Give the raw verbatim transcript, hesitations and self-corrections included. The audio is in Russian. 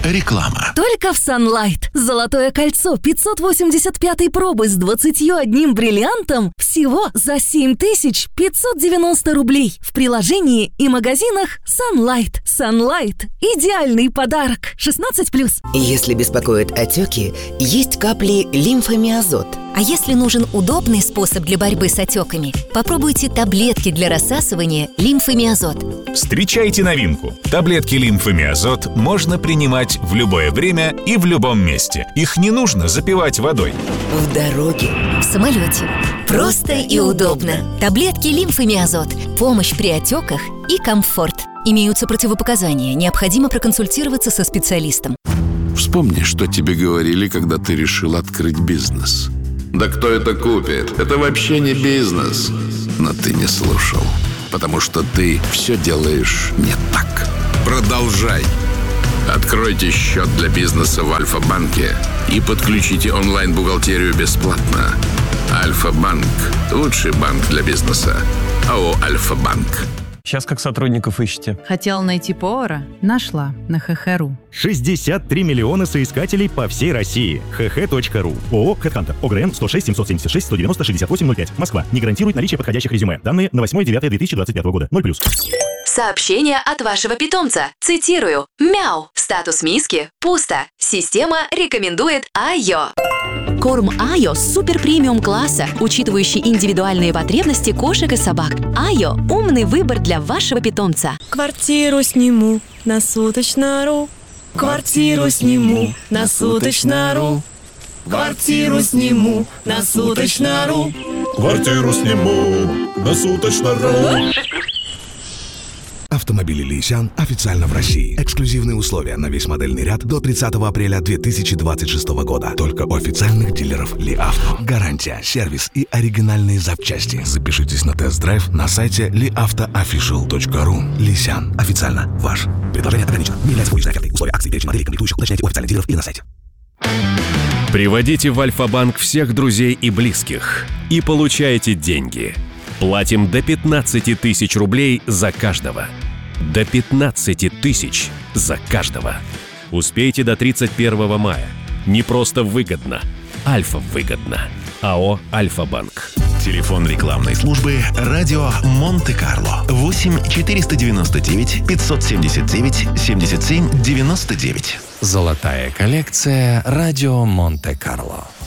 Реклама. Только в Sunlight. Золотое кольцо пятьсот восемьдесят пятой пробы с двадцатью одним бриллиантом всего за семь тысяч пятьсот девяносто рублей. В приложении и магазинах Sunlight. Sunlight – идеальный подарок. шестнадцать плюс. Если беспокоят отеки, есть капли лимфомиазот. А если нужен удобный способ для борьбы с отеками, попробуйте таблетки для рассасывания лимфомиазот. Встречайте новинку. Таблетки лимфомиазот можно принимать в любое время и в любом месте. Их не нужно запивать водой. В дороге, в самолете. Просто и удобно. Таблетки лимфомиазот. Помощь при отеках и комфорт. Имеются противопоказания. Необходимо проконсультироваться со специалистом. Вспомни, что тебе говорили, когда ты решил открыть бизнес. Да кто это купит? Это вообще не бизнес. Но ты не слушал, потому что ты все делаешь не так. Продолжай. Откройте счет для бизнеса в Альфа-банке и подключите онлайн-бухгалтерию бесплатно. Альфа-банк – лучший банк для бизнеса. АО «Альфа-банк». Сейчас как сотрудников ищете? Хотела найти повара? Нашла на ха ха точка ру. шестьдесят три миллиона соискателей по всей России. ха ха точка ру. ООО «Хэдхантер». ОГРН сто шесть семьсот семьдесят шесть сто девяносто шестьдесят восемь ноль пять. Москва. Не гарантирует наличие подходящих резюме. Данные на восьмое девятое две тысячи двадцать пятого года. ноль плюс. Сообщение от вашего питомца. Цитирую. Мяу. Статус миски. Пусто. Система рекомендует Айо. Корм Айо супер премиум класса, учитывающий индивидуальные потребности кошек и собак. Айо – умный выбор для вашего питомца. Квартиру сниму на суточно.ру. Квартиру сниму на суточно.ру. Квартиру сниму на суточно.ру. Квартиру сниму на суточно.ру. Автомобили Лисян официально в России. Эксклюзивные условия на весь модельный ряд до тридцатого апреля две тысячи двадцать шестого года. Только у официальных дилеров Ли Авто. Гарантия, сервис и оригинальные запчасти. Запишитесь на тест-драйв на сайте ли авто офишиал точка ру. Лисян. Официально ваш. Предложение ограничено. Не является публичной офертой. Условия акций, перечень моделей, комплектующих уточняйте у официальных дилеров или на сайте. Приводите в Альфа-банк всех друзей и близких и получайте деньги. Платим до пятнадцати тысяч рублей за каждого. До пятнадцати тысяч за каждого. Успейте до тридцать первого мая. Не просто выгодно. Альфа выгодно. АО «Альфа-банк». Телефон рекламной службы «Радио Монте-Карло». восемь четыреста девяносто девять пятьсот семьдесят девять семьдесят семь девяносто девять. Золотая коллекция «Радио Монте-Карло».